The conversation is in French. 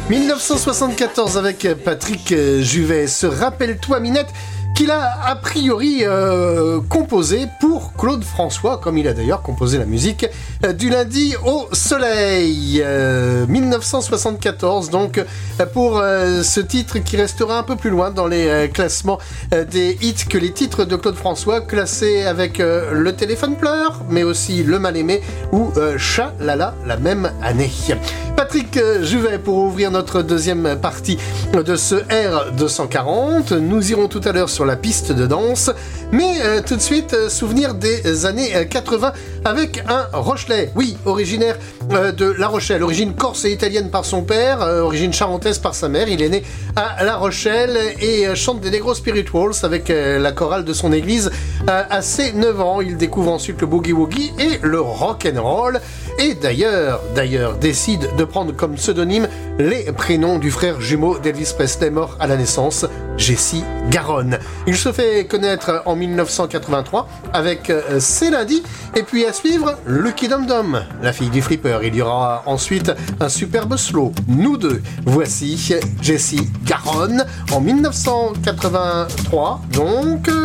1974 avec Patrick Juvet. Se rappelle-toi, Minette, qu'il a priori composé pour Claude François, comme il a d'ailleurs composé la musique du lundi au soleil. 1974, donc, pour ce titre qui restera un peu plus loin dans les classements des hits que les titres de Claude François, classés avec Le téléphone pleure, mais aussi Le mal-aimé ou Cha-la-la, la même année. Patrick Juvet pour ouvrir notre deuxième partie de ce R240. Nous irons tout à l'heure sur la piste de danse, mais tout de suite, souvenir des années 80 avec un Rochelais, oui, originaire de La Rochelle, origine corse et italienne par son père, origine charentaise par sa mère. Il est né à La Rochelle et chante des Negro Spirituals avec la chorale de son église à ses 9 ans. Il découvre ensuite le boogie-woogie et le rock'n'roll et d'ailleurs décide de prendre comme pseudonyme les prénoms du frère jumeau d'Elvis Presley, mort à la naissance, Jesse Garonne. Il se fait connaître en 1983 avec C'est lundi, et puis à suivre Lucky Dum Dum, la fille du flipper. Il y aura ensuite un superbe slow, Nous deux. Voici Jesse Garonne en 1983, donc